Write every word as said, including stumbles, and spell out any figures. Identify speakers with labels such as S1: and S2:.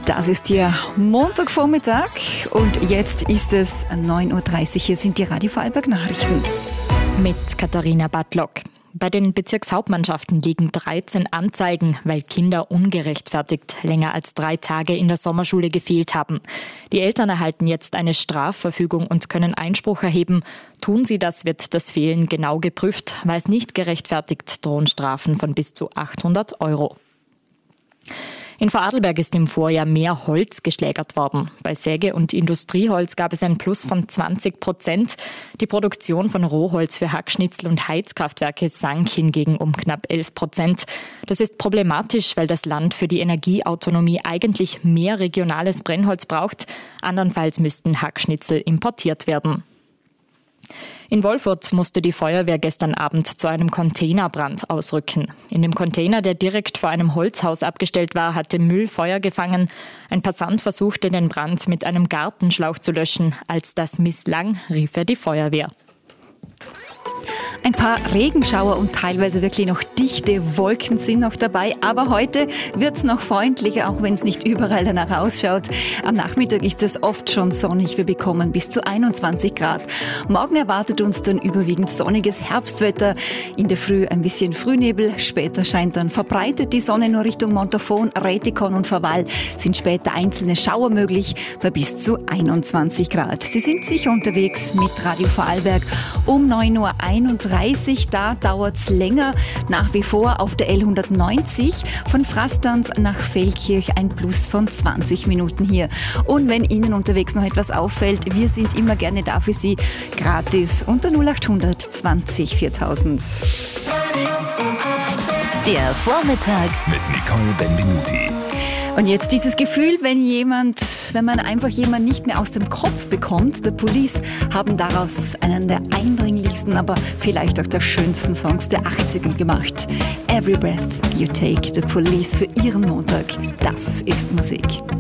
S1: Das ist Ihr Montagvormittag und jetzt ist es neun Uhr dreißig. Hier sind die Radio Vorarlberg Nachrichten.
S2: Mit Katharina Bartlock. Bei den Bezirkshauptmannschaften liegen dreizehn Anzeigen, weil Kinder ungerechtfertigt länger als drei Tage in der Sommerschule gefehlt haben. Die Eltern erhalten jetzt eine Strafverfügung und können Einspruch erheben. Tun sie das, wird das Fehlen genau geprüft. War es nicht gerechtfertigt, drohen Strafen von bis zu achthundert Euro. In Vorarlberg ist im Vorjahr mehr Holz geschlägert worden. Bei Säge- und Industrieholz gab es ein Plus von zwanzig Prozent. Die Produktion von Rohholz für Hackschnitzel und Heizkraftwerke sank hingegen um knapp elf Prozent. Das ist problematisch, weil das Land für die Energieautonomie eigentlich mehr regionales Brennholz braucht. Andernfalls müssten Hackschnitzel importiert werden. In Wolfurt musste die Feuerwehr gestern Abend zu einem Containerbrand ausrücken. In dem Container, der direkt vor einem Holzhaus abgestellt war, hatte Müll Feuer gefangen. Ein Passant versuchte, den Brand mit einem Gartenschlauch zu löschen. Als das misslang, rief er die Feuerwehr.
S1: Ein paar Regenschauer und teilweise wirklich noch dichte Wolken sind noch dabei. Aber heute wird es noch freundlicher, auch wenn es nicht überall danach ausschaut. Am Nachmittag ist es oft schon sonnig. Wir bekommen bis zu einundzwanzig Grad. Morgen erwartet uns dann überwiegend sonniges Herbstwetter. In der Früh ein bisschen Frühnebel. Später scheint dann verbreitet die Sonne nur Richtung Montafon, Rätikon und Verwall. Sind später einzelne Schauer möglich bei bis zu einundzwanzig Grad. Sie sind sicher unterwegs mit Radio Vorarlberg um neun Uhr einunddreißig. Da dauert es länger. Nach wie vor auf der L hundertneunzig von Frastanz nach Feldkirch ein Plus von zwanzig Minuten hier. Und wenn Ihnen unterwegs noch etwas auffällt, wir sind immer gerne da für Sie. Gratis unter null achthundert zwanzig viertausend.
S3: Der Vormittag
S4: mit Nicole Benvenuti.
S1: Und jetzt dieses Gefühl, wenn jemand, wenn man einfach jemanden nicht mehr aus dem Kopf bekommt. The Police haben daraus einen der eindringlichsten, aber vielleicht auch der schönsten Songs der achtziger gemacht. Every Breath You Take, The Police für Ihren Montag. Das ist Musik.